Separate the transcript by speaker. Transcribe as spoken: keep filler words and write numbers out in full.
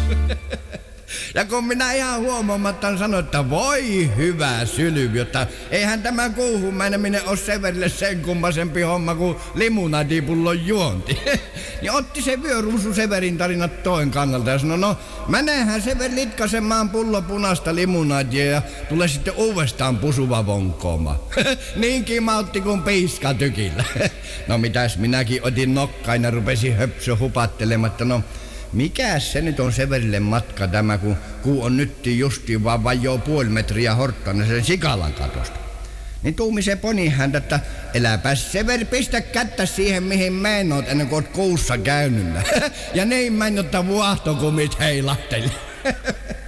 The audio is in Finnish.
Speaker 1: Ja kun minä ihan huomaamatta sanoin, että voi hyvä syly, jotta eihän tämä kuuhun meneminen ole Severille sen kummasempi homma kuin limunadipullon juonti. Niin otti se vyöruusu Severin tarinat toen kannalta ja sanoi, no menehän Sever litkasemaan pullo punaista limunadia ja tulee sitten uudestaan pusuva vonkooma. Niin kimautti kuin piiska tykillä. No mitäs minäkin otin nokkain ja rupesin höpsö hupattelematta, no mikäs se nyt on Severille matka tämä, kun kuu on nyttiin justiin vaan vajoo puoli metriä horttana sen sikalan katosta. Niin tuumi se poni häntä, että eläpäs Sever, pistä kättä siihen mihin meinoot ennen kuin oot kuussa käynyt. Ja niin mennä, että vuahtokumit heilahteli.